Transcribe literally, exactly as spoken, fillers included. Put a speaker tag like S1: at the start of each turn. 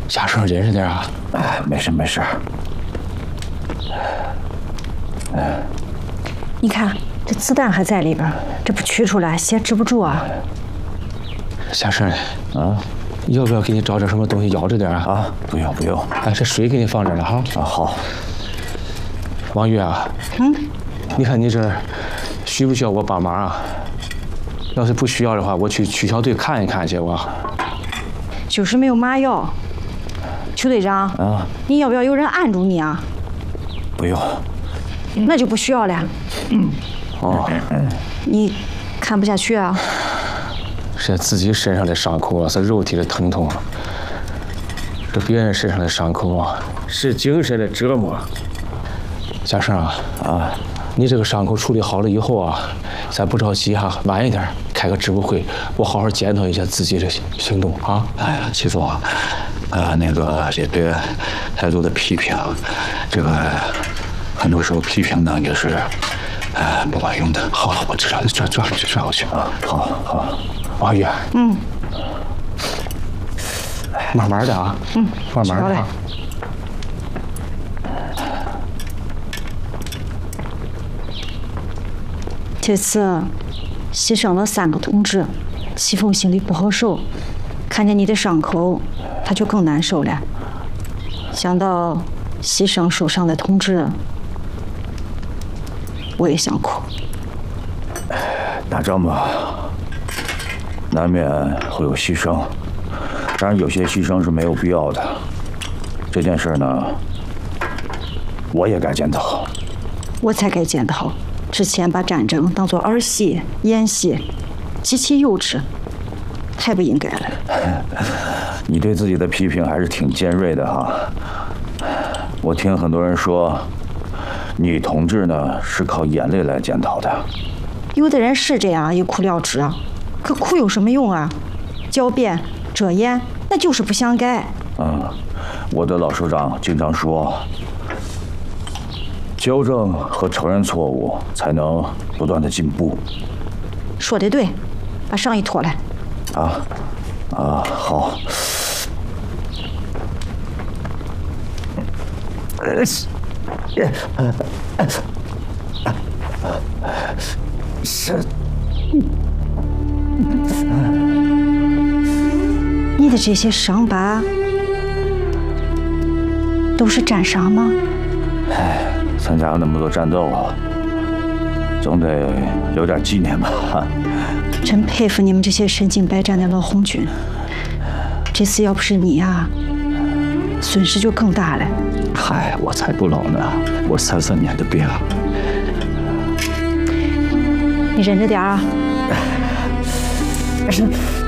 S1: 下生忍着点啊！
S2: 哎，没事没事。
S3: 哎，你看这子弹还在里边，这不取出来血止不住啊！
S1: 下生，
S2: 啊，
S1: 要不要给你找点什么东西咬着点啊？
S2: 啊，不用不用。
S1: 哎，这水给你放这儿了哈。
S2: 啊，好。
S1: 王玉啊，
S3: 嗯，
S1: 你看你这需不需要我帮忙啊？要是不需要的话，我去取消队看一看去我。
S3: 就是没有麻药。邱队长，
S2: 啊，
S3: 你要不要有人按住你啊？
S2: 不用。
S3: 那就不需要了。
S2: 嗯。哦。
S3: 你看不下去啊？
S1: 是自己身上的伤口啊，是肉体的疼痛；这别人身上的伤口啊，是精神的折磨。小生啊，啊，你这个伤口处理好了以后啊，咱不着急哈，晚一点开个支部会，我好好检讨一下自己的行动啊。
S2: 哎呀，齐总啊，呃，那个也别太多的批评，这个很多时候批评呢也是，呃，不管用的。好，我知道，转转过去，转过去啊。好，好。
S1: 王宇，
S3: 嗯，
S1: 慢慢的啊，
S3: 嗯，
S1: 慢慢的啊。
S3: 这次牺牲了三个同志，齐峰心里不好受，看见你的伤口，他就更难受了。想到牺牲受伤的同志，我也想哭。
S2: 打仗嘛，难免会有牺牲，当然有些牺牲是没有必要的。这件事呢，我也该检讨。
S3: 我才该检讨，之前把战争当作儿戏演戏，极其幼稚，太不应该了。
S2: 你对自己的批评还是挺尖锐的哈。我听很多人说，女同志呢是靠眼泪来检讨的。
S3: 有的人是这样，一哭了之啊。可哭有什么用啊？狡辩、遮掩，那就是不想改。
S2: 嗯，我的老首长经常说，纠正和承认错误，才能不断的进步。
S3: 说的对，把上衣脱来。
S2: 啊，啊，好。呃，呃，是。
S3: 你的这些伤疤都是战伤吗？
S2: 哎，参加了那么多战斗，总得有点纪念吧。
S3: 真佩服你们这些身经百战的老红军。这次要不是你啊，损失就更大了。
S2: 嗨，我才不老呢，我三三年的兵。
S3: 你忍着点啊。
S2: 是。